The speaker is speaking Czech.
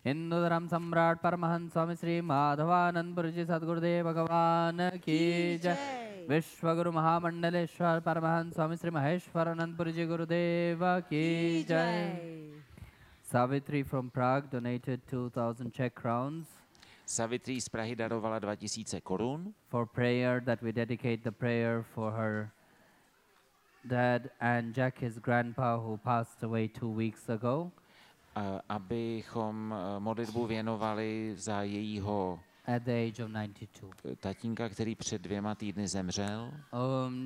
हिंदू धर्म सम्राट परमहंस स्वामी श्री माधवानंदपुरी जी सद्गुरुदेव भगवान की जय। विश्वगुरु महामंडलेश्वर परमहंस स्वामी श्री महेश्वरानंदपुरी जी गुरुदेव की जय। Savitri from Prague donated 2,000 Czech crowns. Savitri z Prahy darovala 2000 korun. For prayer that we dedicate the prayer for her dad and Jack, his grandpa, who passed away 2 weeks ago. Abychom modlitbu věnovali za jejího at the age of 92. tatínka, který před 2 týdny zemřel.